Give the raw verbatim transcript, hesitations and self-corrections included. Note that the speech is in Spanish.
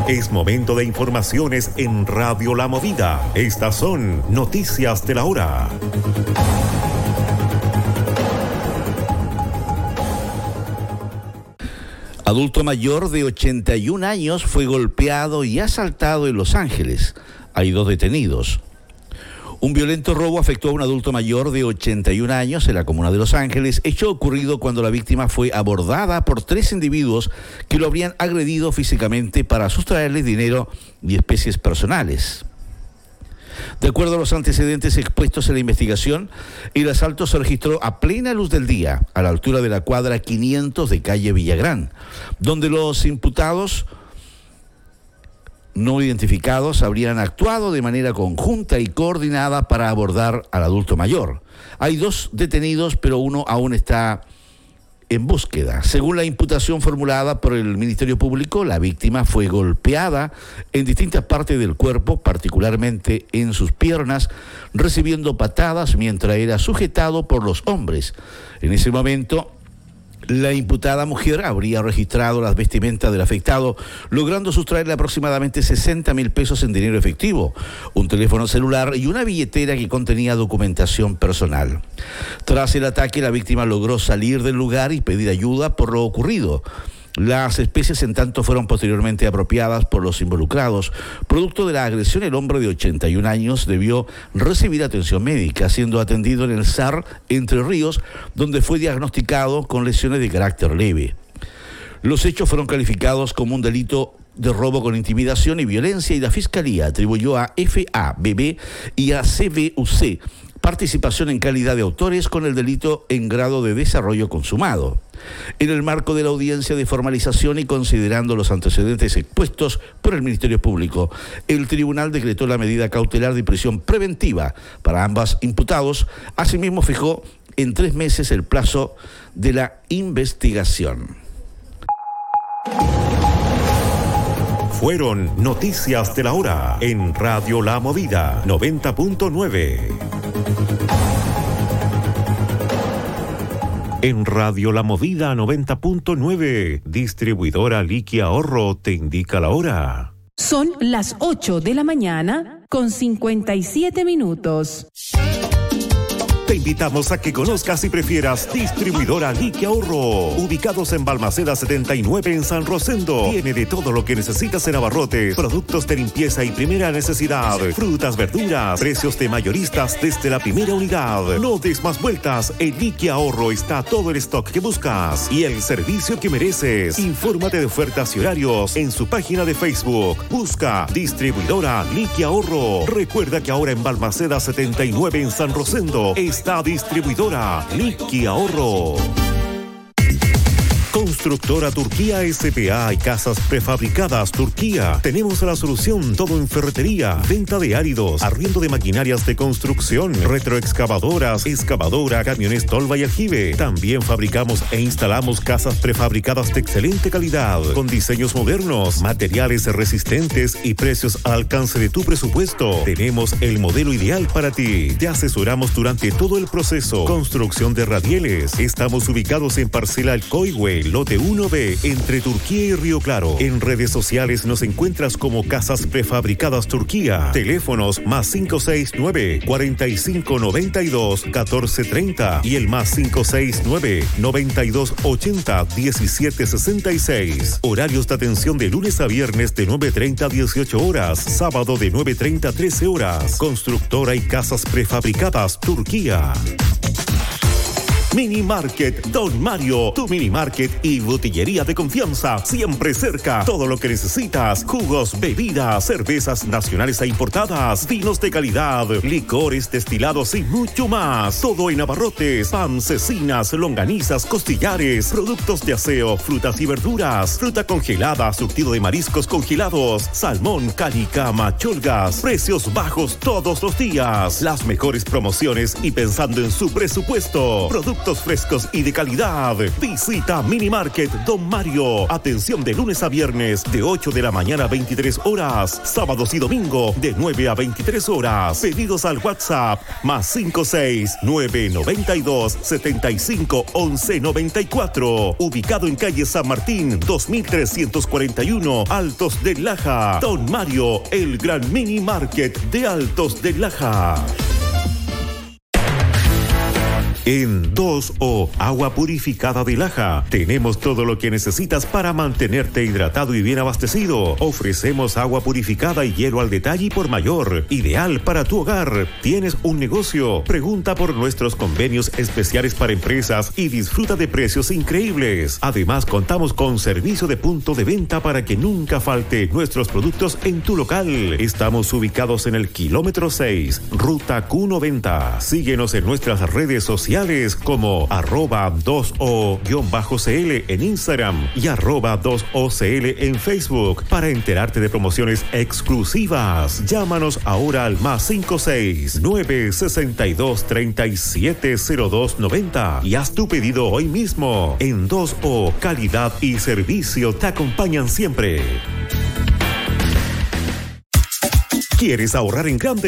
Es momento de informaciones en Radio La Movida. Estas son noticias de la hora. Adulto mayor de ochenta y un años fue golpeado y asaltado en Los Ángeles. Hay dos detenidos. Un violento robo afectó a un adulto mayor de ochenta y un años en la comuna de Los Ángeles, hecho ocurrido cuando la víctima fue abordada por tres individuos que lo habrían agredido físicamente para sustraerle dinero y especies personales. De acuerdo a los antecedentes expuestos en la investigación, el asalto se registró a plena luz del día, a la altura de la cuadra quinientos de calle Villagrán, donde los imputados no identificados habrían actuado de manera conjunta y coordinada para abordar al adulto mayor. Hay dos detenidos, pero uno aún está en búsqueda. Según la imputación formulada por el Ministerio Público, la víctima fue golpeada en distintas partes del cuerpo, particularmente en sus piernas, recibiendo patadas mientras era sujetado por los hombres. En ese momento, la imputada mujer habría registrado las vestimentas del afectado, logrando sustraerle aproximadamente sesenta mil pesos en dinero efectivo, un teléfono celular y una billetera que contenía documentación personal. Tras el ataque, la víctima logró salir del lugar y pedir ayuda por lo ocurrido. Las especies, en tanto, fueron posteriormente apropiadas por los involucrados. Producto de la agresión, el hombre de ochenta y un años debió recibir atención médica, siendo atendido en el S A R Entre Ríos, donde fue diagnosticado con lesiones de carácter leve. Los hechos fueron calificados como un delito de robo con intimidación y violencia, y la Fiscalía atribuyó a F A B B y a C B U C participación en calidad de autores con el delito en grado de desarrollo consumado. En el marco de la audiencia de formalización y considerando los antecedentes expuestos por el Ministerio Público, el tribunal decretó la medida cautelar de prisión preventiva para ambos imputados. Asimismo, fijó en tres meses el plazo de la investigación. Fueron noticias de la hora en Radio La Movida noventa punto nueve. En Radio La Movida noventa punto nueve, distribuidora Liqui Ahorro te indica la hora. Son las ocho de la mañana con cincuenta y siete minutos. Te invitamos a que conozcas y prefieras Distribuidora Liqui Ahorro, ubicados en Balmaceda setenta y nueve en San Rosendo. Tiene de todo lo que necesitas en abarrotes, productos de limpieza y primera necesidad, frutas, verduras, precios de mayoristas desde la primera unidad. No des más vueltas, en Liqui Ahorro está todo el stock que buscas y el servicio que mereces. Infórmate de ofertas y horarios en su página de Facebook. Busca Distribuidora Liqui Ahorro. Recuerda que ahora en Balmaceda setenta y nueve en San Rosendo es esta distribuidora Liqui Ahorro. Constructora Turquía S P A y Casas Prefabricadas Turquía. Tenemos la solución, todo en ferretería, venta de áridos, arriendo de maquinarias de construcción, retroexcavadoras, excavadora, camiones tolva y aljibe. También fabricamos e instalamos casas prefabricadas de excelente calidad, con diseños modernos, materiales resistentes y precios al alcance de tu presupuesto. Tenemos el modelo ideal para ti. Te asesoramos durante todo el proceso. Construcción de radieles. Estamos ubicados en Parcela El Coihue, lote uno B, entre Turquía y Río Claro. En redes sociales nos encuentras como Casas Prefabricadas Turquía. Teléfonos más cinco seis nueve, cuatro cinco nueve dos, uno cuatro tres cero y el más cinco seis nueve, noventa y dos ochenta, diecisiete sesenta y seis. Horarios de atención de lunes a viernes de nueve treinta a dieciocho horas, sábado de nueve treinta a trece horas. Constructora y Casas Prefabricadas Turquía. Mini Market Don Mario, tu mini market y botillería de confianza, siempre cerca. Todo lo que necesitas: jugos, bebidas, cervezas nacionales e importadas, vinos de calidad, licores destilados y mucho más. Todo en abarrotes, pan, cecinas, longanizas, costillares, productos de aseo, frutas y verduras, fruta congelada, surtido de mariscos congelados, salmón, calica, macholgas, precios bajos todos los días, las mejores promociones y pensando en su presupuesto. Productos productos frescos y de calidad. Visita Mini Market Don Mario. Atención de lunes a viernes de ocho de la mañana a veintitrés horas. Sábados y domingo de nueve a veintitrés horas. Pedidos al WhatsApp más cinco seis nueve nueve dos setenta y cinco once noventa y cuatro. Ubicado en calle San Martín dos mil trescientos cuarenta y uno, Altos de Laja. Don Mario, el gran Mini Market de Altos de Laja. En dos O, agua purificada de Laja, tenemos todo lo que necesitas para mantenerte hidratado y bien abastecido. Ofrecemos agua purificada y hielo al detalle y por mayor, ideal para tu hogar. ¿Tienes un negocio? Pregunta por nuestros convenios especiales para empresas y disfruta de precios increíbles. Además, contamos con servicio de punto de venta para que nunca falte nuestros productos en tu local. Estamos ubicados en el kilómetro seis, ruta Q noventa. Síguenos en nuestras redes sociales como arroba dos O C L en Instagram y arroba dos O C L en Facebook para enterarte de promociones exclusivas. Llámanos ahora al más cinco seis nueve seis dos tres siete cero dos nueve cero y haz tu pedido hoy mismo. En dos O, calidad y servicio te acompañan siempre. ¿Quieres ahorrar en grande?